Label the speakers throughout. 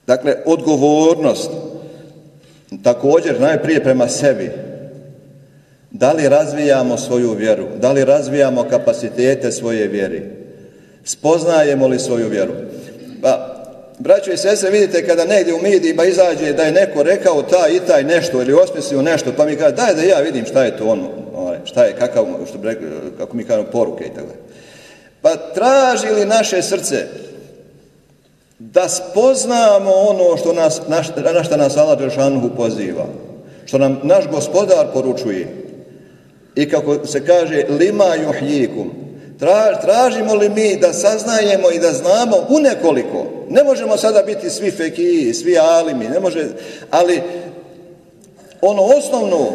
Speaker 1: Dakle, odgovornost također najprije prema sebi. Da li razvijamo svoju vjeru? Da li razvijamo kapacitete svoje vjere? Spoznajemo li svoju vjeru? Pa, braćo i sestre, vidite kada negdje u medijima izađe da je neko rekao taj i taj nešto ili osmislio nešto, pa mi kaže daj da ja vidim šta je to ono, šta je, kakav, što bi rekli, kako mi kažemo, poruke i tako. Pa traži li naše srce da spoznamo ono što na što nas Allah dželešanohu poziva, što nam naš gospodar poručuje, i kako se kaže lima yuhyikum, tražimo li mi da saznajemo i da znamo u nekoliko. Ne možemo sada biti svi fekiji, svi alimi, ne može, ali ono osnovno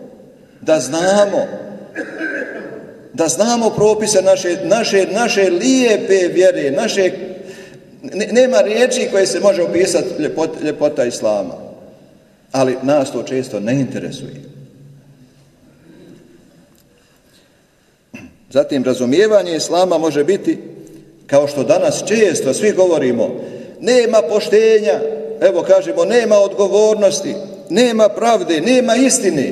Speaker 1: da znamo propise naše lijepe vjere, nema riječi koje se može opisati ljepota islama, ali nas to često ne interesuje. Zatim, razumijevanje islama može biti, kao što danas često svi govorimo, nema poštenja, evo kažemo, nema odgovornosti, nema pravde, nema istine.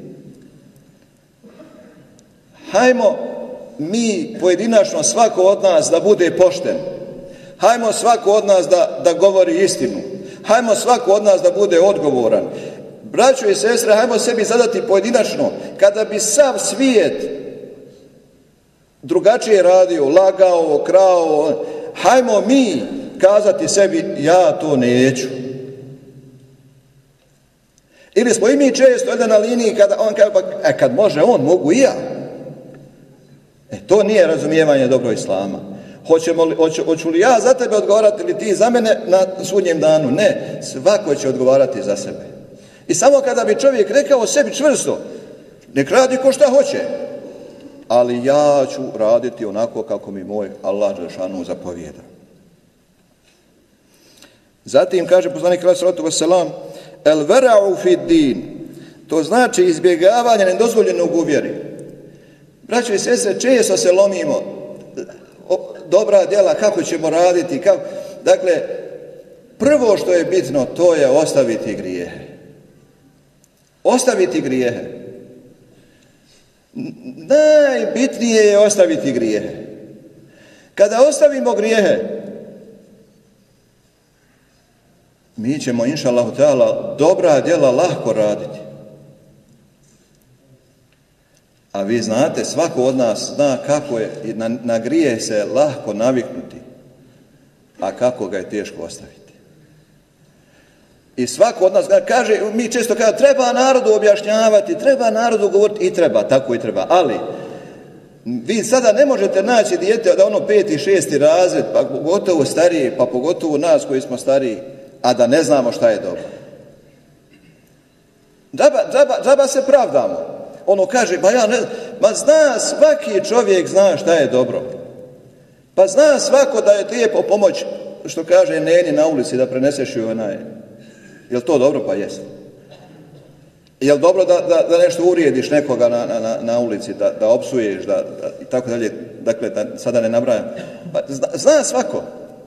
Speaker 1: Hajmo mi pojedinačno, svako od nas da bude pošten. Hajmo svako od nas da govori istinu. Hajmo svako od nas da bude odgovoran. Braćo i sestre, hajmo sebi zadati pojedinačno, kada bi sav svijet drugačije radio, lagao, krao, hajmo mi kazati sebi ja to neću. Ili smo i mi često jedan na liniji kada on kaže kad može on, mogu i ja. To nije razumijevanje dobro islama. Hoću li ja za tebe odgovarati ili ti za mene na sudnjem danu? Ne, svako će odgovarati za sebe. I samo kada bi čovjek rekao sebi čvrsto, nek radi ko šta hoće, ali ja ću raditi onako kako mi moj Allah dželešanohu zapovijeda. Zatim kaže poslanik alejhi selatu vesselam el vera'u fid din, to znači izbjegavanje nedozvoljenog u vjeri. Braćo i sestre, često se lomimo dobra djela, kako ćemo raditi, kako. Dakle, prvo što je bitno, to je ostaviti grijehe. Ostaviti grijehe. Najbitnije je ostaviti grijehe. Kada ostavimo grijehe, mi ćemo, inša Allahu teala, dobra djela lahko raditi. A vi znate, svako od nas zna kako je na grijeh se lahko naviknuti, a kako ga je teško ostaviti. I svako od nas kaže, mi često kažemo, treba narodu objašnjavati, treba narodu govoriti, i treba, tako i treba. Ali, vi sada ne možete naći dijete da ono 5. i 6. razred, pa pogotovo stariji, pa pogotovo nas koji smo stariji, a da ne znamo šta je dobro. Džaba se pravdamo. Ono kaže, pa ja ne znam, ma zna, svaki čovjek zna šta je dobro. Pa zna svako da je lijepo pomoć, što kaže neni na ulici, da preneseš ju onaj. Jel to dobro? Pa jest. Jel dobro da nešto urijediš nekoga na ulici, da opsuješ, i tako dalje, dakle, da sada ne nabrajam. Pa zna svako.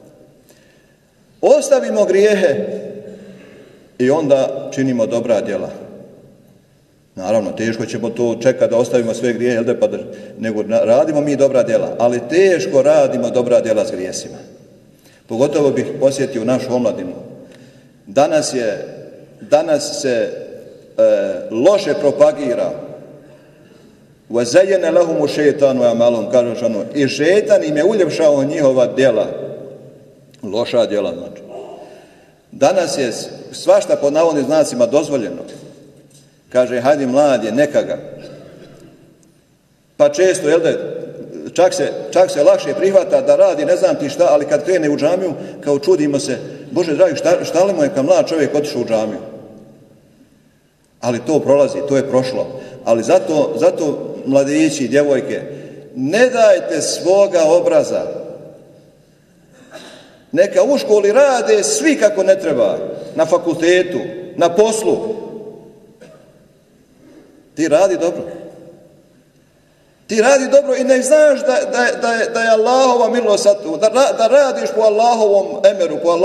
Speaker 1: Ostavimo grijehe i onda činimo dobra djela. Naravno, teško ćemo to čekati da ostavimo sve grijehe, nego radimo mi dobra djela, ali teško radimo dobra djela s grijesima. Pogotovo bih posjetio našu omladinu. Danas se loše propagira وَزَيَّنَ لَهُمُ شَيْطَانُ وَيَعْمَلُهُمْ, kaže ono, i šejtan im je uljepšao njihova djela, loša djela znači. Danas je svašta pod navodnim znacima dozvoljeno. Kaže, hajde mlad je, neka ga. Pa često, čak se lakše prihvata da radi ne znam ti šta, ali kad krene u džamiju, kao čudimo se, Bože dragi, šta li mu je kad mlad čovjek otišao u džamiju? Ali to prolazi, to je prošlo. Ali zato mladići i djevojke, ne dajte svoga obraza. Neka u školi rade svi kako ne treba, na fakultetu, na poslu. Ti radi dobro. Ti radi dobro i ne znaš da je Allahova milost, da radiš po Allahovom emeru, po